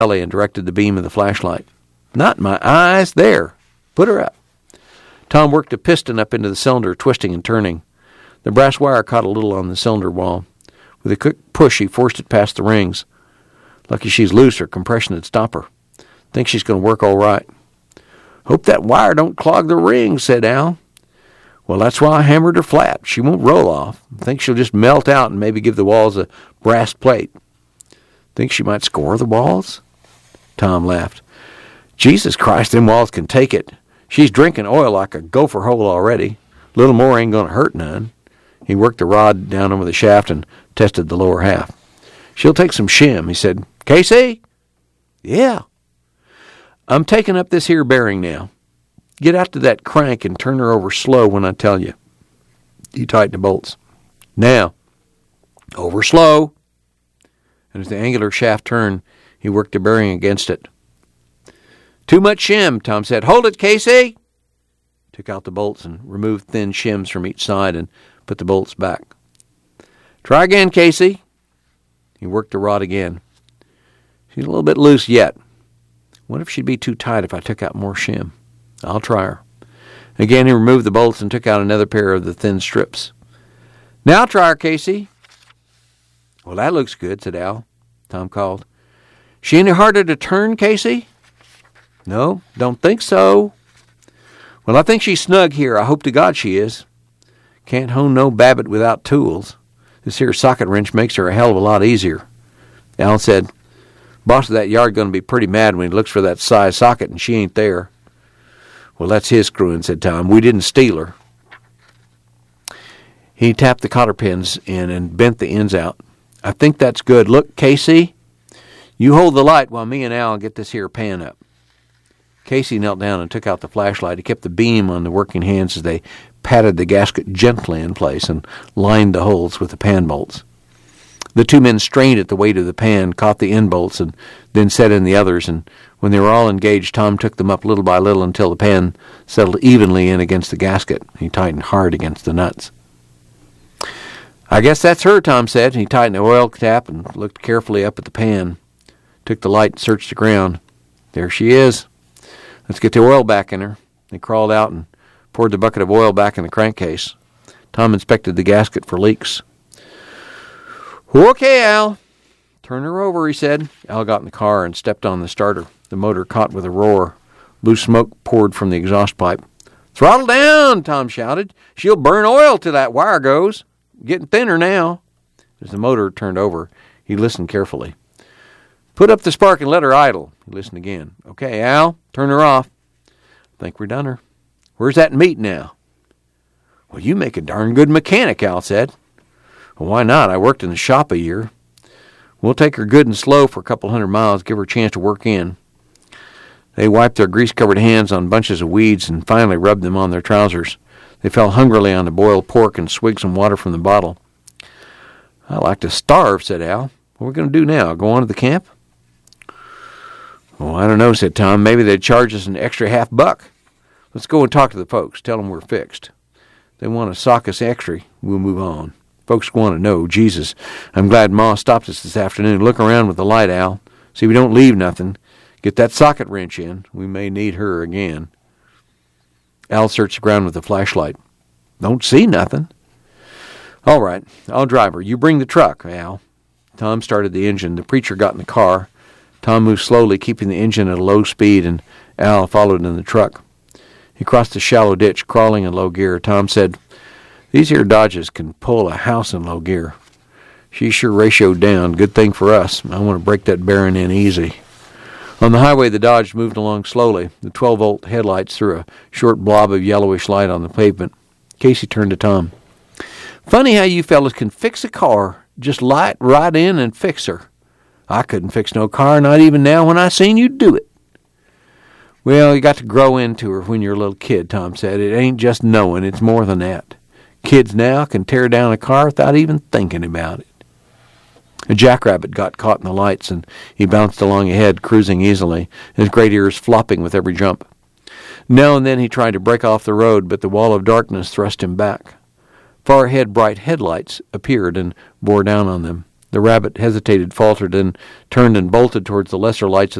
belly and directed the beam of the flashlight. "Not in my eyes. There. Put her up." Tom worked a piston up into the cylinder, twisting and turning. The brass wire caught a little on the cylinder wall. With a quick push, he forced it past the rings. Lucky she's loose, or compression would stop her. Think she's going to work all right. "Hope that wire don't clog the rings," said Al. "Well, that's why I hammered her flat. She won't roll off. Think she'll just melt out and maybe give the walls a brass plate." "Think she might score the walls?" Tom laughed. "Jesus Christ, them walls can take it. She's drinking oil like a gopher hole already. Little more ain't going to hurt none." He worked the rod down over the shaft and tested the lower half. "She'll take some shim," he said. "Casey?" "Yeah." "I'm taking up this here bearing now. Get out to that crank and turn her over slow when I tell you." He tightened the bolts. "Now, over slow." And as the angular shaft turned, he worked the bearing against it. "Too much shim," Tom said. "Hold it, Casey." Took out the bolts and removed thin shims from each side and put the bolts back. "Try again, Casey." He worked the rod again. "She's a little bit loose yet. What if she'd be too tight if I took out more shim? I'll try her." Again, he removed the bolts and took out another pair of the thin strips. "Now try her, Casey." "Well, that looks good," said Al. Tom called. "She any harder to turn, Casey?" "No, don't think so." "Well, I think she's snug here. I hope to God she is. Can't hone no Babbitt without tools. This here socket wrench makes her a hell of a lot easier." Al said, "Boss of that yard going to be pretty mad when he looks for that size socket and she ain't there." "Well, that's his screwing," said Tom. "We didn't steal her." He tapped the cotter pins in and bent the ends out. "I think that's good. Look, Casey, you hold the light while me and Al get this here pan up." Casey knelt down and took out the flashlight. He kept the beam on the working hands as they patted the gasket gently in place and lined the holes with the pan bolts. The two men strained at the weight of the pan, caught the end bolts, and then set in the others, and when they were all engaged, Tom took them up little by little until the pan settled evenly in against the gasket. He tightened hard against the nuts. "I guess that's her," Tom said. He tightened the oil tap and looked carefully up at the pan. Took the light and searched the ground. "There she is. Let's get the oil back in her." They crawled out and poured the bucket of oil back in the crankcase. Tom inspected the gasket for leaks. "Okay, Al. Turn her over," he said. Al got in the car and stepped on the starter. The motor caught with a roar. Blue smoke poured from the exhaust pipe. "Throttle down," Tom shouted. "She'll burn oil till that wire goes. Getting thinner now." As the motor turned over, he listened carefully. "Put up the spark and let her idle." He listened again. "Okay, Al, turn her off." "Think we're done her. Where's that meat now?" "Well, you make a darn good mechanic," Al said. "Well, why not? I worked in the shop a year. We'll take her good and slow for a couple 100 miles, give her a chance to work in." They wiped their grease-covered hands on bunches of weeds and finally rubbed them on their trousers. They fell hungrily on the boiled pork and swigged some water from the bottle. "I like to starve," said Al. "What are we going to do now? Go on to the camp?" "Oh, I don't know," said Tom. "Maybe they'd charge us an extra $50. Let's go and talk to the folks. Tell them we're fixed. If they want to sock us extra, we'll move on. Folks want to know. Jesus, I'm glad Ma stopped us this afternoon. Look around with the light, Al. See we don't leave nothing. Get that socket wrench in. We may need her again." Al searched the ground with the flashlight. "Don't see nothing." "All right, I'll drive her. You bring the truck, Al." Tom started the engine. The preacher got in the car. Tom moved slowly, keeping the engine at a low speed, and Al followed in the truck. He crossed a shallow ditch, crawling in low gear. Tom said, "These here Dodges can pull a house in low gear. She's sure ratioed down. Good thing for us. I want to break that bearing in easy." On the highway, the Dodge moved along slowly. The 12-volt headlights threw a short blob of yellowish light on the pavement. Casey turned to Tom. "Funny how you fellas can fix a car. Just light right in and fix her. I couldn't fix no car, not even now when I seen you do it." "Well, you got to grow into her when you're a little kid," Tom said. "It ain't just knowing, it's more than that. Kids now can tear down a car without even thinking about it." A jackrabbit got caught in the lights, and he bounced along ahead, cruising easily, his great ears flopping with every jump. Now and then he tried to break off the road, but the wall of darkness thrust him back. Far ahead, bright headlights appeared and bore down on them. The rabbit hesitated, faltered, then turned and bolted towards the lesser lights of